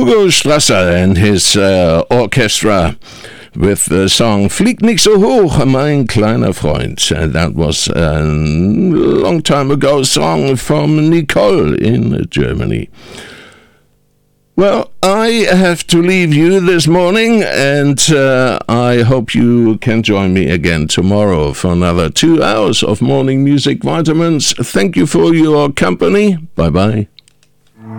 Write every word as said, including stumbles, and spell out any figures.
Hugo Strasser and his uh, orchestra with the song Flieg nicht so hoch, mein kleiner Freund. And that was a long time ago song from Nicole in Germany. Well, I have to leave you this morning, and uh, I hope you can join me again tomorrow for another two hours of Morning Music Vitamins. Thank you for your company. Bye-bye.